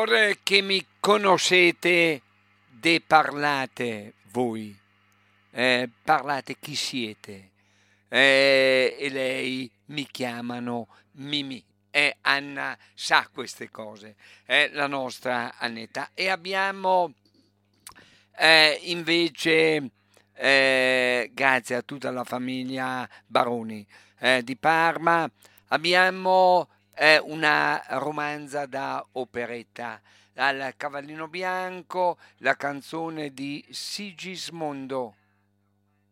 Ora che mi conoscete, parlate voi, parlate chi siete. E lei mi chiamano Mimì. E Anna sa queste cose, è la nostra Annetta. E abbiamo invece, grazie a tutta la famiglia Baroni di Parma, abbiamo una romanza da operetta, al Cavallino Bianco, la canzone di Sigismondo.